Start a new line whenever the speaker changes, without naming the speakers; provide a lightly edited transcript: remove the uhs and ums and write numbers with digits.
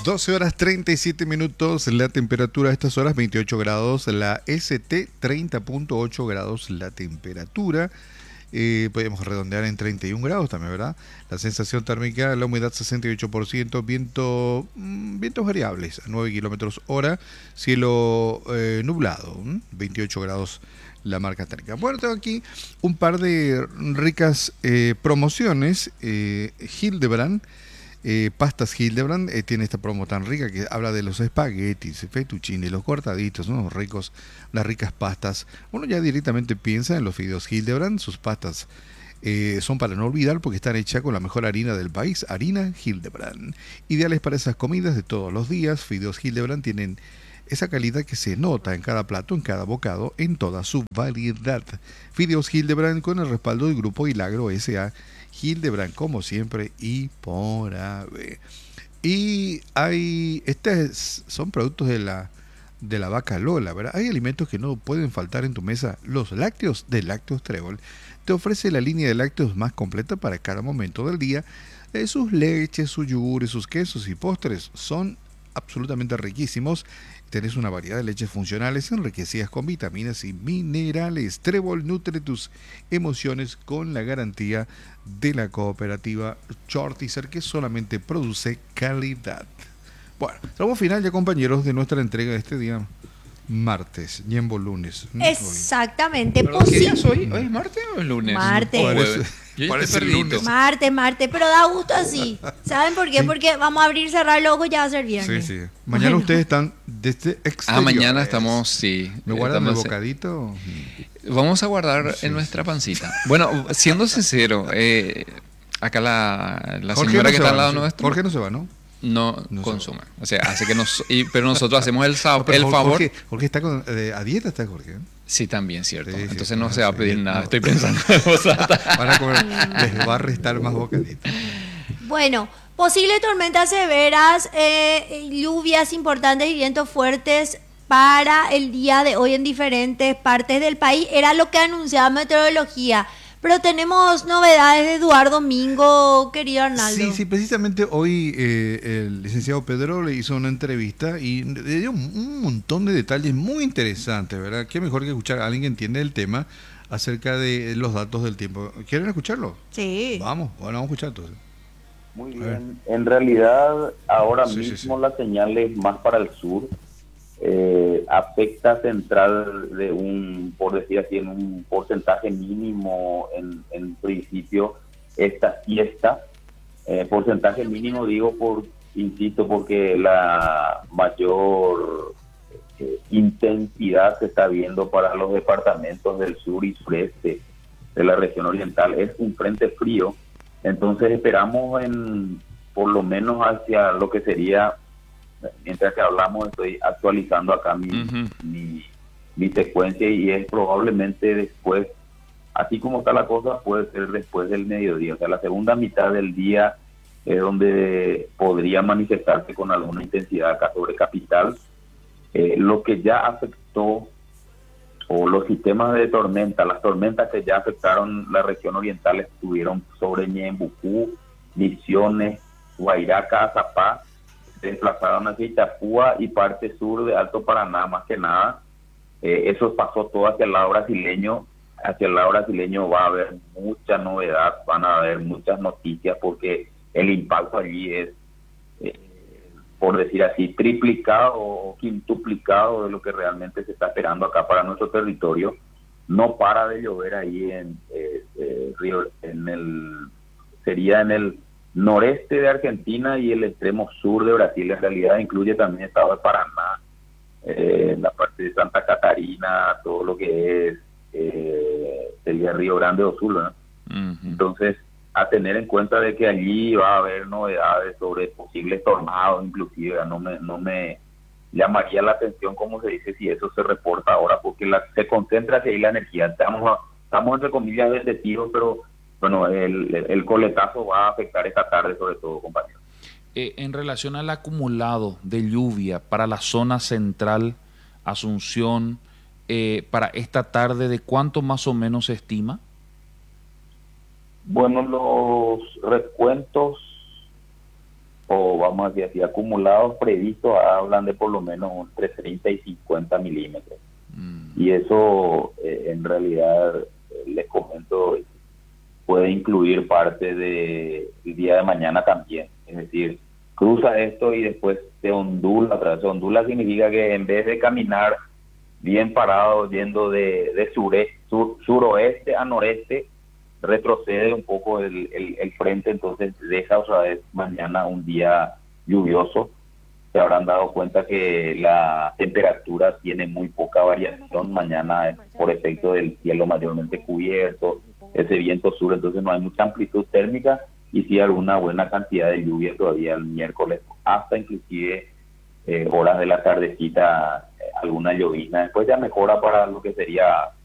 12 horas 37 minutos, la temperatura a estas horas 28 grados, la ST 30.8 grados la temperatura. Podemos redondear en 31 grados también, ¿verdad? La sensación térmica, la humedad 68%, vientos variables a 9 kilómetros hora, cielo nublado, 28 grados la marca térmica. Bueno, tengo aquí un par de ricas promociones. Hildebrand, pastas Hildebrand, tiene esta promo tan rica que habla de los espaguetis, fettuccine, los cortaditos, ¿no? Ricos, las ricas pastas. Uno ya directamente piensa en los fideos Hildebrand. Sus pastas son para no olvidar porque están hechas con la mejor harina del país, harina Hildebrand. Ideales para esas comidas de todos los días. Fideos Hildebrand tienen esa calidad que se nota en cada plato, en cada bocado, en toda su variedad. Fideos Hildebrand con el respaldo del Grupo Hilagro S.A. Hildebrand, como siempre, y por haber. Y estos son productos de la vaca Lola, ¿verdad? Hay alimentos que no pueden faltar en tu mesa. Los lácteos de Lácteos Trébol te ofrece la línea de lácteos más completa para cada momento del día. Sus leches, sus yogures, sus quesos y postres son absolutamente riquísimos. Tenés una variedad de leches funcionales enriquecidas con vitaminas y minerales. Trébol nutre tus emociones con la garantía de la cooperativa Shortizer, que solamente produce calidad. Bueno, estamos final ya, compañeros, de nuestra entrega de este día martes, Ñembo lunes.
Exactamente.
¿Perdón, qué día es hoy? ¿Hoy es martes o es lunes?
Martes.
Parece lunes.
Martes, pero da gusto así. ¿Saben por qué?
Sí.
Porque vamos a abrir, cerrar los ojos, ya va a ser viernes.
Sí. Mañana ustedes están desde exterior.
Mañana estamos, sí.
¿Me guardan el
estamos-
bocadito?
Vamos a guardar
Sí.
en nuestra pancita. Bueno, siendo sincero, acá la
Jorge
señora
no
que
se
está
va,
al lado
¿sí?
nuestro
Jorge no se va, ¿no?
no
No
consume. O sea, hace que pero nosotros hacemos el
No, pero
favor.
Jorge está a dieta, está Jorge.
Sí, también, cierto.
Sí,
Entonces
sí,
no se va a pedir
sí,
nada.
no.
Estoy pensando en voz alta.
Van a comer, les va a restar más bocaditos.
Bueno, posibles tormentas severas, lluvias importantes y vientos fuertes para el día de hoy en diferentes partes del país. Era lo que anunciaba Meteorología. Pero tenemos novedades de Eduardo Mingo, querido Arnaldo.
Sí, precisamente hoy el licenciado Pedro le hizo una entrevista y le dio un montón de detalles muy interesantes, ¿verdad? Qué mejor que escuchar a alguien que entiende el tema acerca de los datos del tiempo. ¿Quieren escucharlo?
Sí.
Vamos a escuchar entonces.
Muy
A ver.
bien. En realidad, ahora
Sí,
mismo
sí.
la señal es más para el sur. Afecta central por decir así, en un porcentaje mínimo en principio esta fiesta. Porcentaje mínimo digo insisto, porque la mayor intensidad se está viendo para los departamentos del sur y sureste de la región oriental. Es un frente frío, entonces esperamos por lo menos hacia lo que sería, mientras que hablamos estoy actualizando acá
Ujú.
mi secuencia, y es probablemente después, así como está la cosa, puede ser después del mediodía, o sea, la segunda mitad del día es donde podría manifestarse con alguna intensidad acá sobre capital. Lo que ya afectó, o los sistemas de tormenta, las tormentas que ya afectaron la región oriental estuvieron sobre Ñembucú, Misiones, Guairaca, Azapá, se desplazaron hacia Itapúa y parte sur de Alto Paraná, más que nada. Eso pasó todo hacia el lado brasileño. Hacia el lado brasileño va a haber mucha novedad, van a haber muchas noticias, porque el impacto allí es, por decir así, triplicado o quintuplicado de lo que realmente se está esperando acá para nuestro territorio. No para de llover ahí sería en el noreste de Argentina y el extremo sur de Brasil. En realidad incluye también el estado de Paraná, la parte de Santa Catarina, todo lo que es sería Río Grande do Sul, ¿no?
Ujú.
Entonces, a tener en cuenta de que allí va a haber novedades sobre posibles tornados, inclusive. No me llamaría la atención, como se dice, si eso se reporta ahora, porque se concentra hacia ahí la energía. Estamos entre comillas bendecidos, pero bueno, el coletazo va a afectar esta tarde sobre todo, compañeros.
En relación al acumulado de lluvia para la zona central, Asunción, para esta tarde, ¿de cuánto más o menos se estima?
Bueno, los recuentos o vamos a decir así, acumulados previstos hablan de por lo menos entre 30 y 50 milímetros. Y eso en realidad, les comento, puede incluir parte del día de mañana también. Es decir, cruza esto y después se ondula otra vez. Ondula significa que en vez de caminar bien parado, yendo de suroeste a noreste, retrocede un poco el frente, entonces deja otra vez mañana un día lluvioso. Se habrán dado cuenta que la temperatura tiene muy poca variación mañana por efecto del cielo mayormente cubierto, ese viento sur, entonces no hay mucha amplitud térmica y sí alguna buena cantidad de lluvia todavía el miércoles, hasta inclusive horas de la tardecita, alguna llovizna. Después ya mejora para lo que sería